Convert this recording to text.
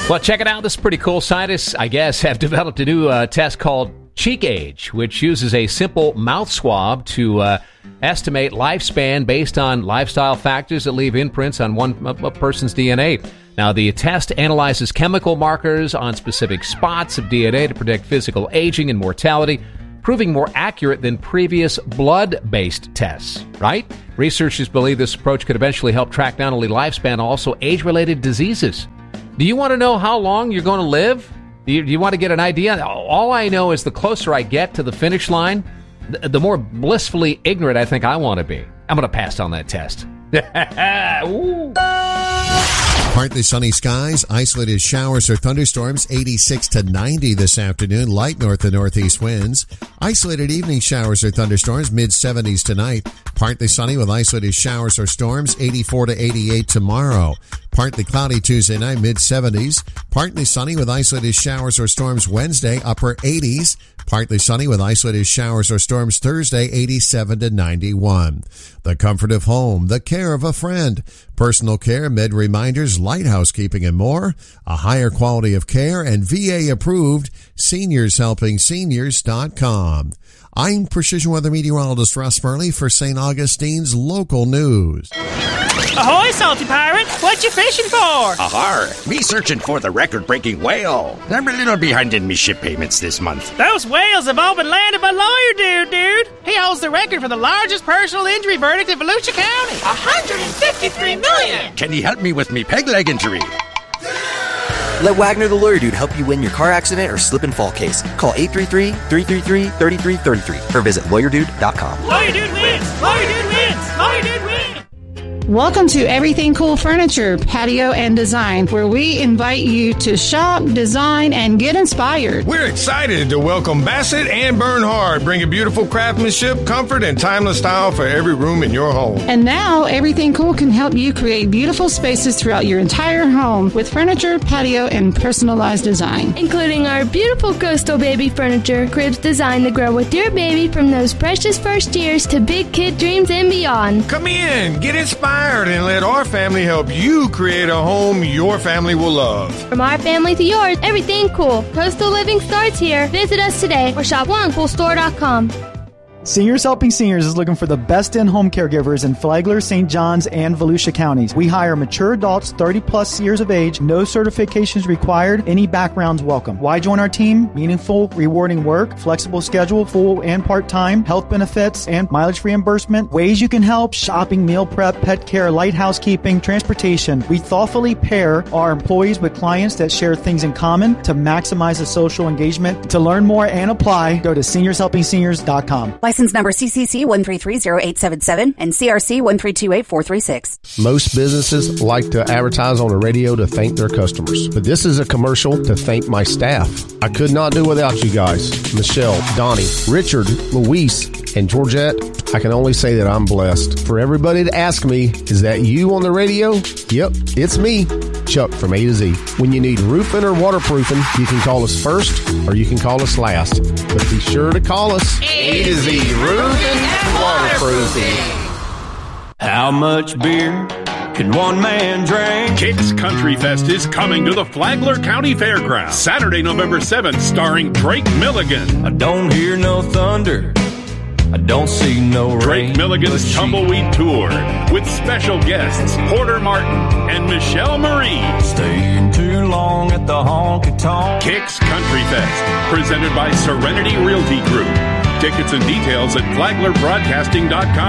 Well, check it out. This is pretty cool. Scientists, I guess, have developed a new test called Cheek Age, which uses a simple mouth swab to estimate lifespan based on lifestyle factors that leave imprints on a person's DNA. Now, the test analyzes chemical markers on specific spots of DNA to predict physical aging and mortality, proving more accurate than previous blood-based tests, right? Researchers believe this approach could eventually help track not only lifespan, also age-related diseases. Do you want to know how long you're going to live? Do you want to get an idea? All I know is the closer I get to the finish line, the more blissfully ignorant I think I want to be. I'm going to pass on that test. Ooh. Partly sunny skies, isolated showers or thunderstorms, 86 to 90 this afternoon, light north and northeast winds. Isolated evening showers or thunderstorms, mid-70s tonight. Partly sunny with isolated showers or storms, 84 to 88 tomorrow. Partly cloudy Tuesday night, mid-70s. Partly sunny with isolated showers or storms Wednesday, upper 80s. Partly sunny with isolated showers or storms Thursday, 87 to 91. The comfort of home, the care of a friend, personal care, med reminders, light housekeeping, and more. A higher quality of care and VA approved. SeniorsHelpingSeniors.com. I'm Precision Weather Meteorologist Russ Murley for St. Augustine's Local News. Ahoy, Salty Pirate! What you fishing for? Ahar! Me searching for the record-breaking whale. I'm a little behind in me ship payments this month. Those whales have all been landed by Lawyer Dude. He holds the record for the largest personal injury verdict in Volusia County. $153 million! Can you help me with me peg leg injury? Let Wagner the Lawyer Dude help you win your car accident or slip and fall case. Call 833-333-3333 or visit lawyerdude.com. Lawyer Dude wins! Lawyer Dude wins! Lawyer Dude wins! Welcome to Everything Cool Furniture, Patio and Design, where we invite you to shop, design, and get inspired. We're excited to welcome Bassett and Bernhard, bringing beautiful craftsmanship, comfort, and timeless style for every room in your home. And now, Everything Cool can help you create beautiful spaces throughout your entire home with furniture, patio, and personalized design. Including our beautiful coastal baby furniture, cribs designed to grow with your baby from those precious first years to big kid dreams and beyond. Come in, get inspired, and let our family help you create a home your family will love. From our family to yours, everything cool. Coastal living starts here. Visit us today or shop onecoolstore.com. Seniors Helping Seniors is looking for the best in-home caregivers in Flagler, St. Johns, and Volusia counties. We hire mature adults 30-plus years of age, no certifications required, any backgrounds welcome. Why join our team? Meaningful, rewarding work, flexible schedule, full and part-time, health benefits, and mileage reimbursement. Ways you can help: shopping, meal prep, pet care, light housekeeping, transportation. We thoughtfully pair our employees with clients that share things in common to maximize the social engagement. To learn more and apply, go to SeniorsHelpingSeniors.com. License number CCC 1330877 and CRC 1328436. Most businesses like to advertise on the radio to thank their customers, but this is a commercial to thank my staff. I could not do without you guys. Michelle, Donnie, Richard, Luis, and Georgette. I can only say that I'm blessed. For everybody to ask me, is that you on the radio? Yep, it's me, Chuck from A to Z. When you need roofing or waterproofing, you can call us first or you can call us last. But be sure to call us A to Z Roofing and Waterproofing. How much beer can one man drink? Kicks Country Fest is coming to the Flagler County Fairgrounds Saturday, November 7th, starring Drake Milligan. I don't hear no thunder, I don't see no rain. Drake Milligan's Tumbleweed Tour with special guests Porter Martin and Michelle Marie. Staying too long at the honky tonk. Kicks Country Fest, presented by Serenity Realty Group. Tickets and details at flaglerbroadcasting.com.